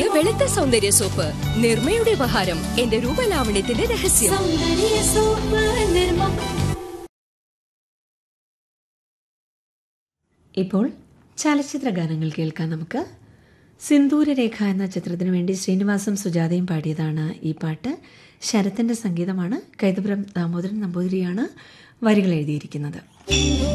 പുതിയ വെളുത്ത സൗന്ദര്യ സോപ്പ് നിർമ്മയുടെ ഉപഹാരം. എന്റെ രൂപലാവണ്യത്തിന്റെ രഹസ്യം. ഇപ്പോൾ ചലച്ചിത്ര ഗാനങ്ങൾ കേൾക്കാം. നമുക്ക് സിന്ദൂരരേഖ എന്ന ചിത്രത്തിനു വേണ്ടി ശ്രീനിവാസും സുജാതയും പാടിയതാണ് ഈ പാട്ട്. ശരത്തിന്റെ സംഗീതമാണ്. കൈതപുരം ദാമോദരൻ നമ്പൂതിരിയാണ് വരികൾ എഴുതിയിരിക്കുന്നത്.